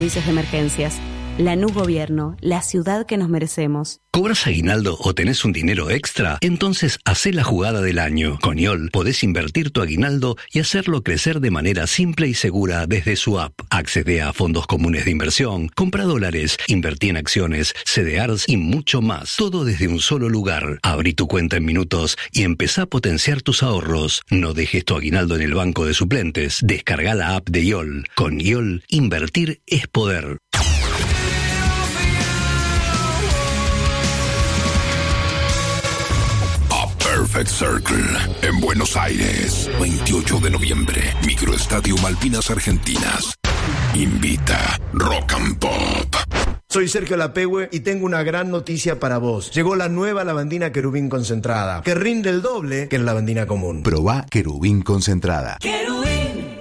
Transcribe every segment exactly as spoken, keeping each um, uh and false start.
servicios de emergencias. Lanús Gobierno, la ciudad que nos merecemos. ¿Cobras aguinaldo o tenés un dinero extra? Entonces hacé la jugada del año. Con I O L podés invertir tu aguinaldo y hacerlo crecer de manera simple y segura desde su app. Accede a fondos comunes de inversión, compra dólares, invertí en acciones, C D Rs y mucho más. Todo desde un solo lugar. Abrí tu cuenta en minutos y empezá a potenciar tus ahorros. No dejes tu aguinaldo en el banco de suplentes. Descarga la app de I O L. Con I O L, invertir es poder. Perfect Circle, en Buenos Aires, veintiocho de noviembre, Microestadio Malvinas Argentinas. Invita Rock and Pop. Soy Sergio Lapehue y tengo una gran noticia para vos. Llegó la nueva lavandina Querubín concentrada, que rinde el doble que la lavandina común. Probá Querubín concentrada. Querubín.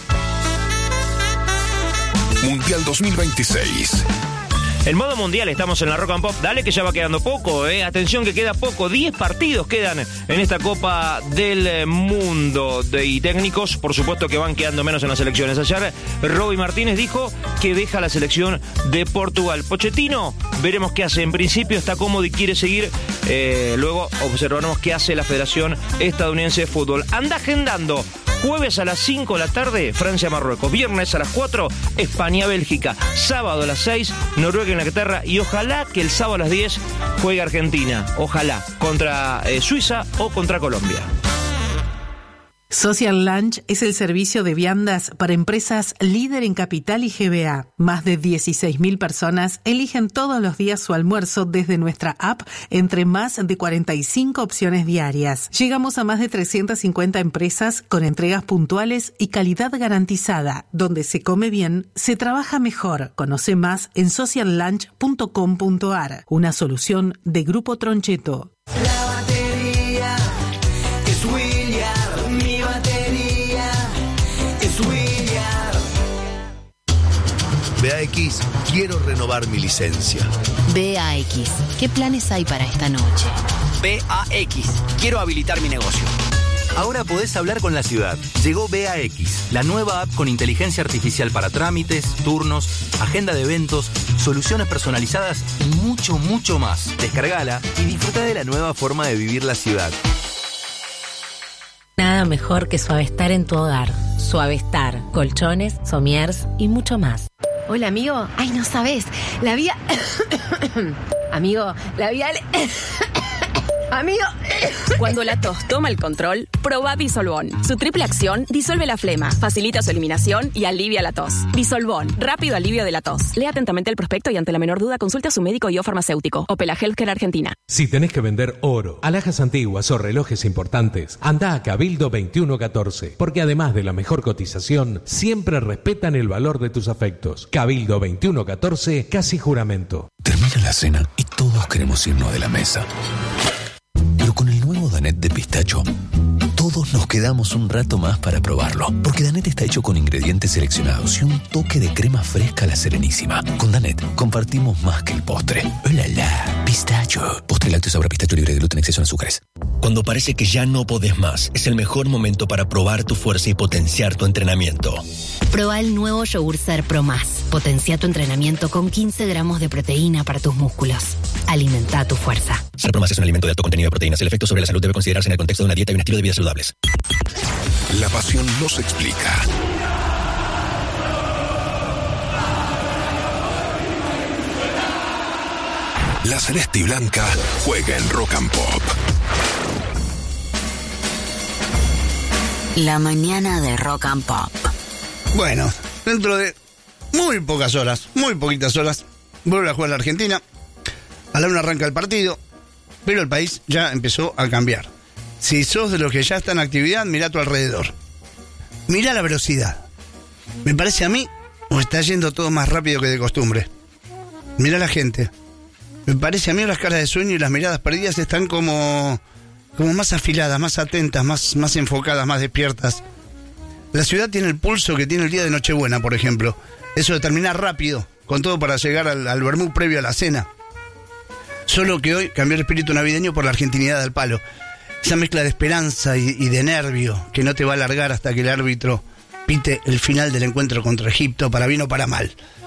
Mundial dos mil veintiséis. En modo mundial estamos en la Rock and Pop. Dale que ya va quedando poco, eh. Atención que queda poco. diez partidos quedan en esta Copa del Mundo. De, y técnicos, por supuesto que van quedando menos en las elecciones. Ayer Roby Martínez dijo que deja la selección de Portugal. Pochettino, veremos qué hace. En principio está cómodo y quiere seguir. Eh, luego observaremos qué hace la Federación Estadounidense de Fútbol. Anda agendando. Jueves a las cinco de la tarde, Francia-Marruecos. Viernes a las cuatro, España-Bélgica. Sábado a las seis, Noruega-Inglaterra. Y ojalá que el sábado a las diez juegue Argentina. Ojalá. Contra eh, Suiza o contra Colombia. Social Lunch es el servicio de viandas para empresas líder en Capital y G B A. Más de dieciséis mil personas eligen todos los días su almuerzo desde nuestra app entre más de cuarenta y cinco opciones diarias. Llegamos a más de trescientas cincuenta empresas con entregas puntuales y calidad garantizada. Donde se come bien, se trabaja mejor. Conoce más en social lunch punto com punto a r. Una solución de Grupo Troncheto. La batería es William. Mi batería es William. B A X, quiero renovar mi licencia. B A X, ¿qué planes hay para esta noche? B A X, quiero habilitar mi negocio. Ahora podés hablar con la ciudad. Llegó B A X, la nueva app con inteligencia artificial para trámites, turnos, agenda de eventos, soluciones personalizadas y mucho, mucho más. Descargala y disfruta de la nueva forma de vivir la ciudad. Nada mejor que Suavestar en tu hogar. Suavestar, colchones, somiers y mucho más. Hola, amigo. Ay, no sabes. La vía... amigo, la vía... Amigo. Cuando la tos toma el control, probá Disolvón. Su triple acción disuelve la flema, facilita su eliminación y alivia la tos. Disolvón, rápido alivio de la tos. Lea atentamente el prospecto y ante la menor duda consulte a su médico y o farmacéutico. Opela Healthcare Argentina. Si tenés que vender oro, alhajas antiguas o relojes importantes, anda a Cabildo veintiuno catorce, porque además de la mejor cotización, siempre respetan el valor de tus afectos. Cabildo veintiuno catorce, casi juramento. Termina la cena y todos queremos irnos de la mesa. Pero con el nuevo Danet de pistacho, todos nos quedamos un rato más para probarlo. Porque Danet está hecho con ingredientes seleccionados y un toque de crema fresca a la Serenísima. Con Danet compartimos más que el postre. ¡Hola, la! Pistacho. Postre lácteo sabor a pistacho libre de gluten, exceso en azúcares. Cuando parece que ya no podés más, es el mejor momento para probar tu fuerza y potenciar tu entrenamiento. Proba el nuevo yogur Ser Pro Más. Potencia tu entrenamiento con quince gramos de proteína para tus músculos. Alimenta tu fuerza. Ser Pro Más es un alimento de alto contenido de proteínas. El efecto sobre la salud debe considerarse en el contexto de una dieta y un estilo de vida saludables. La pasión no se explica. La Celeste y Blanca juega en Rock and Pop. La mañana de Rock and Pop. Bueno, dentro de muy pocas horas, muy poquitas horas, vuelve a jugar la Argentina. A la una arranca el partido, pero el país ya empezó a cambiar. Si sos de los que ya están en actividad, mirá a tu alrededor. Mirá la velocidad. Me parece a mí, o está yendo todo más rápido que de costumbre. Mirá a la gente. Me parece a mí las caras de sueño y las miradas perdidas están como, como más afiladas, más atentas, más, más enfocadas, más despiertas. La ciudad tiene el pulso que tiene el día de Nochebuena, por ejemplo. Eso de terminar rápido, con todo para llegar al, al vermú previo a la cena. Solo que hoy cambió el espíritu navideño por la argentinidad al palo. Esa mezcla de esperanza y, y de nervio que no te va a alargar hasta que el árbitro pite el final del encuentro contra Egipto, para bien o para mal.